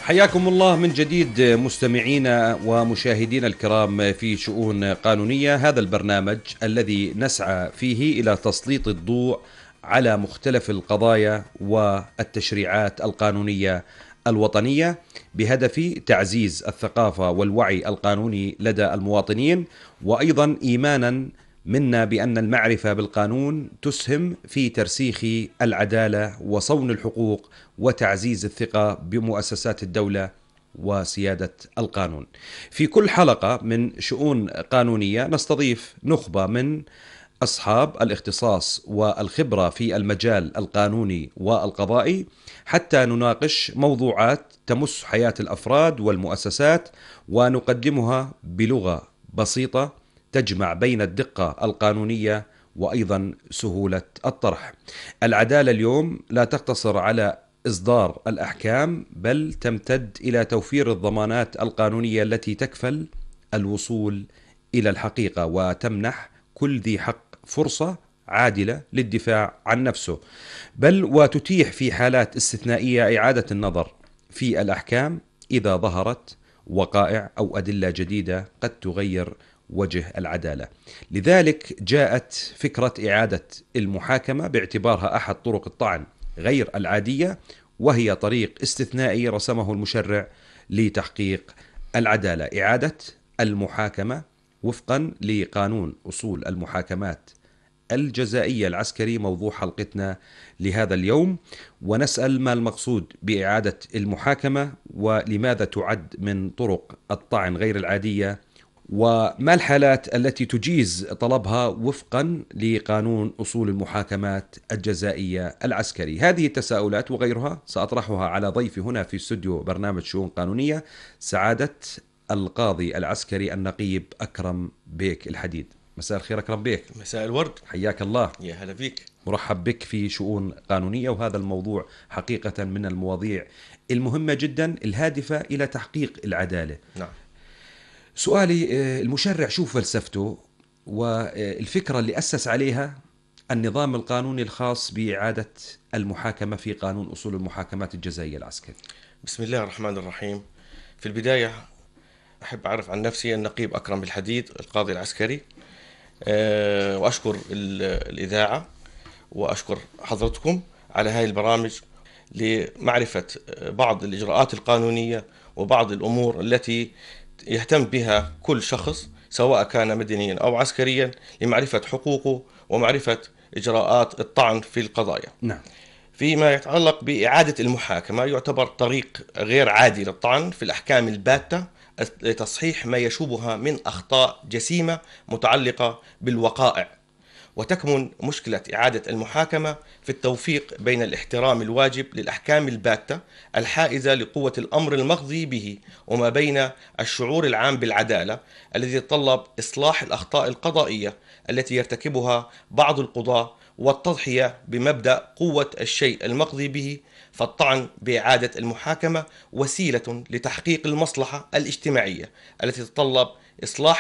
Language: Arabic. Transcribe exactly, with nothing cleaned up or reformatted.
حياكم الله من جديد مستمعينا ومشاهدينا الكرام في شؤون قانونية. هذا البرنامج الذي نسعى فيه إلى تسليط الضوء على مختلف القضايا والتشريعات القانونية الوطنية بهدف تعزيز الثقافة والوعي القانوني لدى المواطنين، وأيضا إيمانا منا بأن المعرفة بالقانون تسهم في ترسيخ العدالة وصون الحقوق وتعزيز الثقة بمؤسسات الدولة وسيادة القانون. في كل حلقة من شؤون قانونية نستضيف نخبة من أصحاب الاختصاص والخبرة في المجال القانوني والقضائي حتى نناقش موضوعات تمس حياة الأفراد والمؤسسات، ونقدمها بلغة بسيطة تجمع بين الدقة القانونية وأيضا سهولة الطرح. العدالة اليوم لا تقتصر على إصدار الأحكام، بل تمتد إلى توفير الضمانات القانونية التي تكفل الوصول إلى الحقيقة وتمنح كل ذي حق فرصة عادلة للدفاع عن نفسه، بل وتتيح في حالات استثنائية إعادة النظر في الأحكام إذا ظهرت وقائع أو أدلة جديدة قد تغير وجه العدالة. لذلك جاءت فكرة إعادة المحاكمة باعتبارها أحد طرق الطعن غير العادية، وهي طريق استثنائي رسمه المشرع لتحقيق العدالة. إعادة المحاكمة وفقا لقانون أصول المحاكمات الجزائية العسكري موضوع حلقتنا لهذا اليوم، ونسأل ما المقصود بإعادة المحاكمة ولماذا تعد من طرق الطعن غير العادية، وما الحالات التي تجيز طلبها وفقا لقانون أصول المحاكمات الجزائية العسكري. هذه التساؤلات وغيرها سأطرحها على ضيفي هنا في استوديو برنامج شؤون قانونية، سعادة القاضي العسكري النقيب أكرم بيك الحديد. مساء الخير أكرم بيك. مساء الورد. حياك الله. يا هلا فيك. مرحب بك في شؤون قانونية، وهذا الموضوع حقيقة من المواضيع المهمة جدا الهادفة إلى تحقيق العدالة. نعم. سؤالي، المشرع شو فلسفته والفكرة اللي أسس عليها النظام القانوني الخاص بإعادة المحاكمة في قانون أصول المحاكمات الجزائية العسكري؟ بسم الله الرحمن الرحيم. في البداية أحب أعرف عن نفسي النقيب أكرم بالحديد القاضي العسكري، أه وأشكر الإذاعة وأشكر حضرتكم على هذه البرامج لمعرفة بعض الإجراءات القانونية وبعض الأمور التي يهتم بها كل شخص سواء كان مدنيا أو عسكريا لمعرفة حقوقه ومعرفة إجراءات الطعن في القضايا. نعم. فيما يتعلق بإعادة المحاكمة، يعتبر طريق غير عادي للطعن في الأحكام الباتة لتصحيح ما يشوبها من أخطاء جسيمة متعلقة بالوقائع، وتكمن مشكلة إعادة المحاكمة في التوفيق بين الاحترام الواجب للأحكام الباتة الحائزة لقوة الأمر المقضي به وما بين الشعور العام بالعدالة الذي يتطلب إصلاح الأخطاء القضائية التي يرتكبها بعض القضاة والتضحية بمبدأ قوة الشيء المقضي به. فالطعن بإعادة المحاكمة وسيلة لتحقيق المصلحة الاجتماعية التي تتطلب إصلاح